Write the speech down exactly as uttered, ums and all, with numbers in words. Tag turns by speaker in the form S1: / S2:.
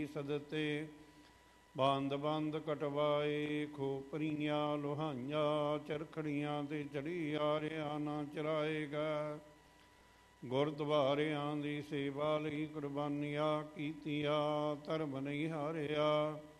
S1: ਸਦਤੇ। ਬੰਦ ਬੰਦ ਕਟਵਾਏ ਖੋਪਰੀਆਂ ਲੋਹਾਈਆਂ, ਚਰਖੜੀਆਂ ਤੇ ਚੜੀ ਆਰਿਆ ਨਾ ਚਰਾਏਗਾ। ਗੁਰਦੁਆਰਿਆਂ ਦੀ ਸੇਵਾ ਲਈ ਕੁਰਬਾਨੀਆਂ ਕੀਤੀਆਂ, ਧਰਮ ਨਹੀਂ ਹਾਰਿਆ।